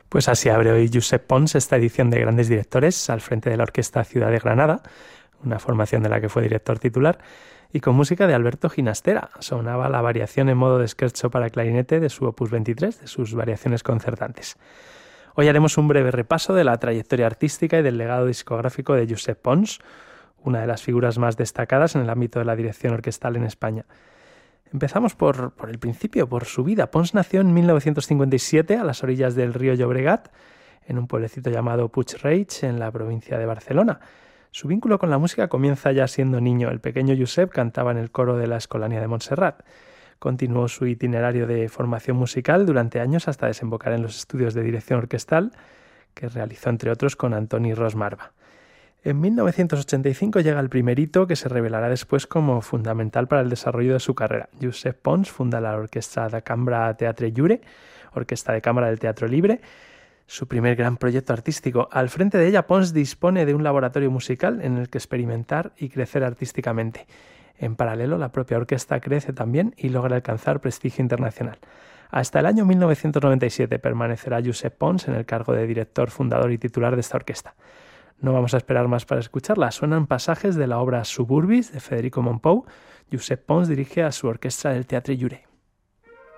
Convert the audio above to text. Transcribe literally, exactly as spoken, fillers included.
Pues así abre hoy Josep Pons esta edición de Grandes Directores al frente de la Orquesta Ciudad de Granada, una formación de la que fue director titular, y con música de Alberto Ginastera. Sonaba la variación en modo de scherzo para clarinete de su opus veintitrés, de sus variaciones concertantes. Hoy haremos un breve repaso de la trayectoria artística y del legado discográfico de Josep Pons, una de las figuras más destacadas en el ámbito de la dirección orquestal en España. Empezamos por, por el principio, por su vida. Pons nació en mil novecientos cincuenta y siete a las orillas del río Llobregat, en un pueblecito llamado Puig-reig, en la provincia de Barcelona. Su vínculo con la música comienza ya siendo niño. El pequeño Josep cantaba en el coro de la Escolanía de Montserrat. Continuó su itinerario de formación musical durante años hasta desembocar en los estudios de dirección orquestal, que realizó entre otros con Antoni Ros-Marva. En mil novecientos ochenta y cinco llega el primer hito que se revelará después como fundamental para el desarrollo de su carrera. Josep Pons funda la Orquestra de Cambra Teatre Lliure, Orquesta de Cámara del Teatro Libre, su primer gran proyecto artístico. Al frente de ella, Pons dispone de un laboratorio musical en el que experimentar y crecer artísticamente. En paralelo, la propia orquesta crece también y logra alcanzar prestigio internacional. Hasta el año mil novecientos noventa y siete permanecerá Josep Pons en el cargo de director, fundador y titular de esta orquesta. No vamos a esperar más para escucharla. Suenan pasajes de la obra Suburbis de Federico Mompou. Josep Pons dirige a su orquestra del Teatre Lliure.